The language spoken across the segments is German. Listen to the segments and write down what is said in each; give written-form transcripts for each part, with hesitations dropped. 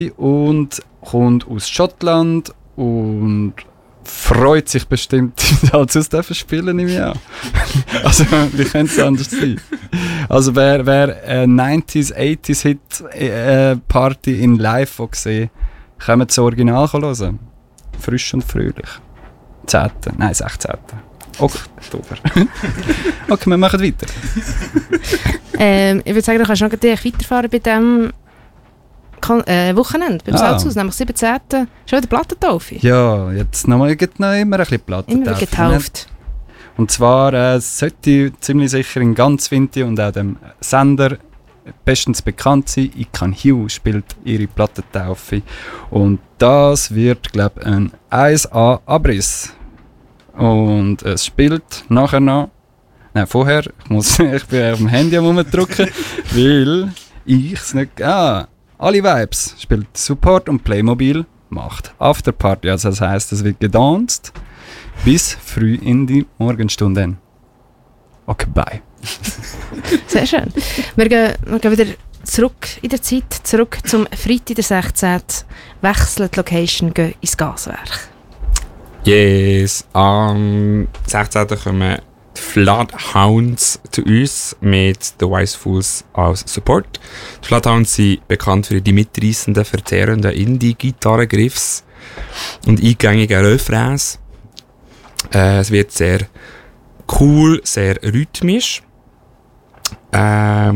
und kommt aus Schottland und freut sich bestimmt, als es dürfen spielen im Jahr. Also, wie könnte es anders sein? Also, wer eine 90s, 80s Hit Party in Live gesehen, können das Original hören. Frisch und fröhlich. 10. Nein, 16. Oktober. Okay, wir machen weiter. Ich würde sagen, du kannst noch weiterfahren bei diesem Wochenende, beim Salzhaus, nämlich 17. Schon wieder Plattentaufe. Ja, jetzt noch immer ein bisschen Plattentaufe. Immer getauft. Und zwar sollte ziemlich sicher in ganz Vinti und auch dem Sender bestens bekannt sein. Ikan Hiu spielt ihre Plattentaufe. Und das wird, glaube ich, ein 1A-Abriss. Und es spielt nachher noch. Nein, vorher. Ich bin auf dem Handy am rumdrücken, weil ich es nicht. Alle Vibes spielt Support und Playmobil macht Afterparty. Also das heisst, es wird gedanced bis früh in die Morgenstunden. Okay, bye. Sehr schön. Wir gehen wieder zurück in der Zeit, zurück zum Freitag, der 16. Wechseln die Location, gehen ins Gaswerk. Yes, am 16. kommen die Floodhounds zu uns mit The Wise Fools als Support. Die Floodhounds sind bekannt für die mitreissenden, verzehrenden Indie-Gitarrengriffs und eingängigen Refrains. Es wird sehr cool, sehr rhythmisch. Ja.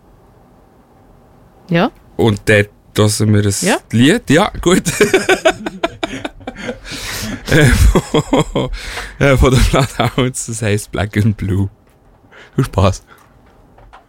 Und dort hören wir ein Lied. Ja, gut. Von den Floodhounds, das heisst Black and Blue. Viel Spaß.